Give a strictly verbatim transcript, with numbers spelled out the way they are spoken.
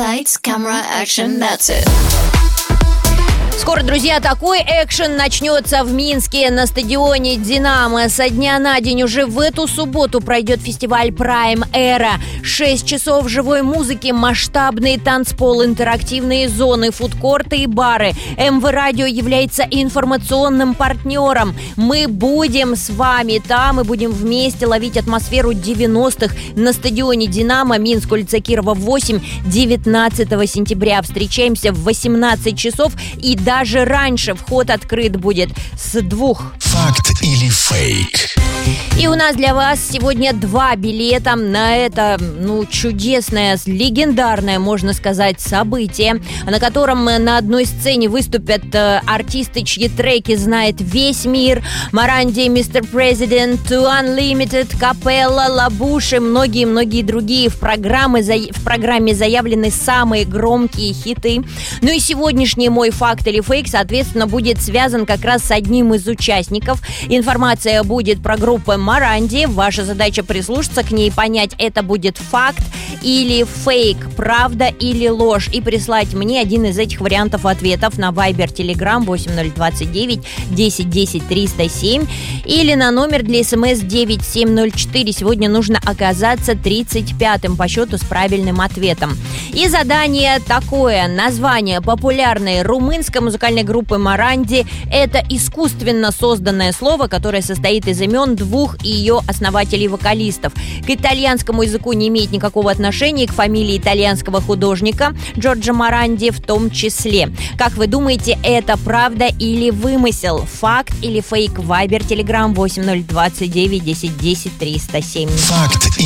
Lights, camera, action, that's it. Скоро, друзья, такой экшен начнется в Минске на стадионе «Динамо». Со дня на день уже в эту субботу пройдет фестиваль Prime Era. Шесть часов живой музыки, масштабный танцпол, интерактивные зоны, фудкорты и бары. эм вэ Радио является информационным партнером. Мы будем с вами там и будем вместе ловить атмосферу девяностых на стадионе «Динамо», Минск, улица Кирова, восемь, девятнадцатого сентября. Встречаемся в восемнадцать часов и даже раньше. Вход открыт будет с двух. Факт или фейк? И у нас для вас сегодня два билета на это, ну, чудесное, легендарное, можно сказать, событие, на котором на одной сцене выступят э, артисты, чьи треки знает весь мир. Моранди, мистер President, To Unlimited, Капелла, Лабуш и многие-многие другие. В программе, в программе заявлены самые громкие хиты. Ну и сегодняшний мой факт или фейк, соответственно, будет связан как раз с одним из участников. Информация будет про группу Моранди. Ваша задача прислушаться к ней, понять, это будет факт или фейк, правда или ложь, и прислать мне один из этих вариантов ответов на Viber, Telegram восемь ноль двадцать девять десять десять триста семь или на номер для смс девять семь ноль четыре. Сегодня нужно оказаться тридцать пятым по счету с правильным ответом. И задание такое. Название популярной румынской музыкальной группы Моранди – это искусственно созданное слово, которое состоит из имен двух ее основателей-вокалистов. К итальянскому языку не имеет никакого отношения, к фамилии итальянского художника Джорджо Моранди в том числе. Как вы думаете, это правда или вымысел? Факт или фейк? Вайбер, Телеграм восемь ноль двадцать девять десять десять триста семь. Факт